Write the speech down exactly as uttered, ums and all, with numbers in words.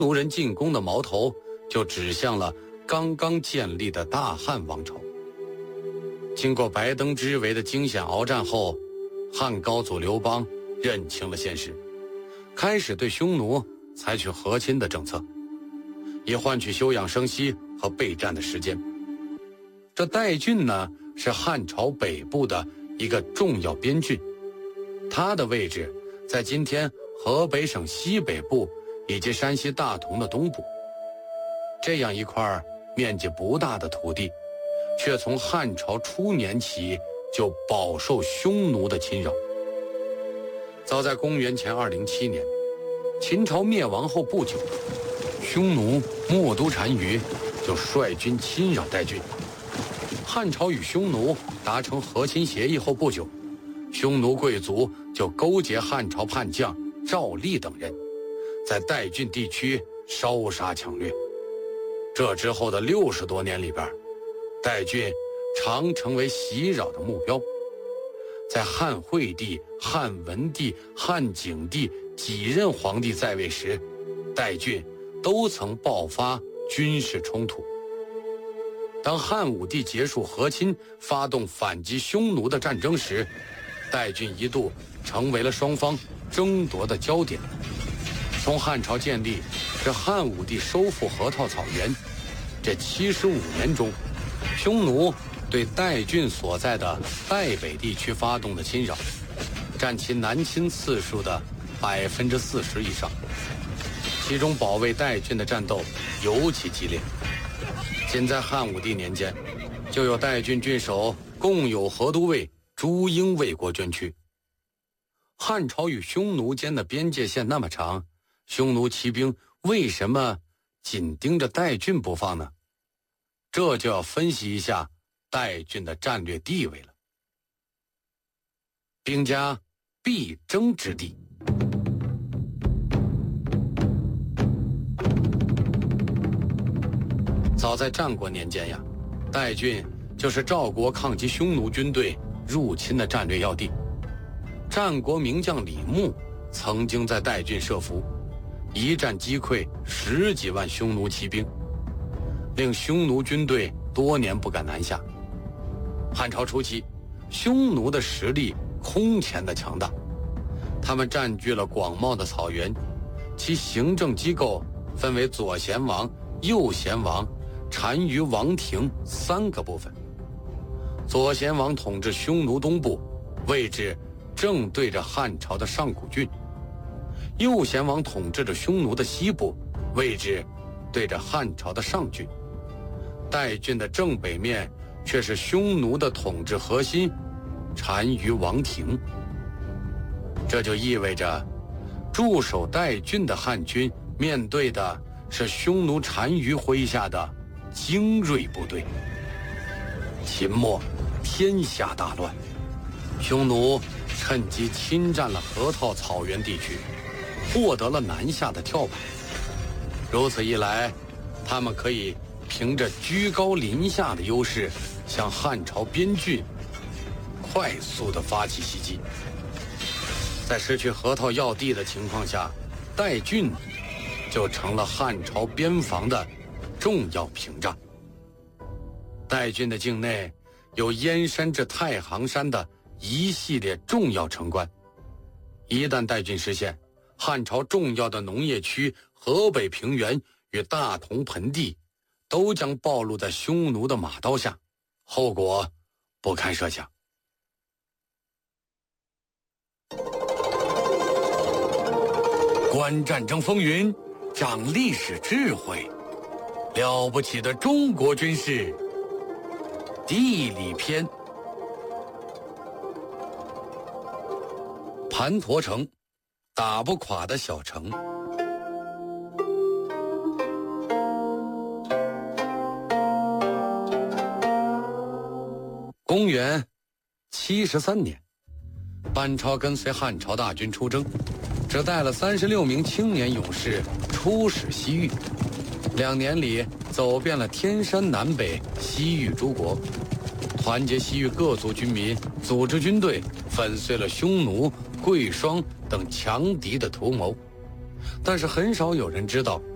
奴人进攻的矛头就指向了刚刚建立的大汉王朝。经过白登之围的惊险鏖战后，汉高祖刘邦认清了现实，开始对匈奴采取和亲的政策，以换取休养生息和备战的时间。这代郡呢，是汉朝北部的一个重要边郡，它的位置在今天河北省西北部以及山西大同的东部。这样一块面积不大的土地，却从汉朝初年起就饱受匈奴的侵扰。早在公元前二零七年，秦朝灭亡后不久，匈奴冒都单于就率军侵扰代郡。汉朝与匈奴达成和亲协议后不久，匈奴贵族就勾结汉朝叛将赵厉等人，在代郡地区烧杀抢掠。这之后的六十多年里边，代郡常成为袭扰的目标。在汉惠帝、汉文帝、汉景帝几任皇帝在位时，代郡都曾爆发军事冲突。当汉武帝结束和亲，发动反击匈奴的战争时，代郡一度成为了双方争夺的焦点。从汉朝建立至汉武帝收复河套草原，这七十五年中，匈奴对代郡所在的代北地区发动的侵扰，占其南侵次数的百分之四十以上。其中保卫代郡的战斗尤其激烈。仅在汉武帝年间，就有代郡郡守共有河都尉朱英为国捐躯。汉朝与匈奴间的边界线那么长，匈奴骑兵为什么紧盯着代郡不放呢？这就要分析一下代郡的战略地位了。兵家必争之地。早在战国年间呀，代郡就是赵国抗击匈奴军队入侵的战略要地。战国名将李牧曾经在代郡设伏，一战击溃十几万匈奴骑兵，令匈奴军队多年不敢南下。汉朝初期，匈奴的实力空前的强大，他们占据了广袤的草原，其行政机构分为左贤王、右贤王、单于王庭三个部分。左贤王统治匈奴东部，位置正对着汉朝的上古郡；右贤王统治着匈奴的西部，位置对着汉朝的上郡。代郡的正北面却是匈奴的统治核心单于王庭。这就意味着驻守代郡的汉军面对的是匈奴单于麾下的精锐部队。秦末天下大乱，匈奴趁机侵占了河套草原地区，获得了南下的跳板。如此一来，他们可以凭着居高临下的优势，向汉朝边郡快速地发起袭击。在失去河套要地的情况下，代郡就成了汉朝边防的重要屏障。代郡的境内有燕山至太行山的一系列重要城关，一旦代郡失陷，汉朝重要的农业区河北平原与大同盆地都将暴露在匈奴的马刀下，后果不堪设想。观战争风云，长历史智慧，了不起的中国军事地理篇。盘陀城，打不垮的小城。公元七十三年，班超跟随汉朝大军出征，只带了三十六名青年勇士出使西域，两年里走遍了天山南北西域诸国，团结西域各族军民，组织军队，粉碎了匈奴、贵霜等强敌的图谋。但是很少有人知道，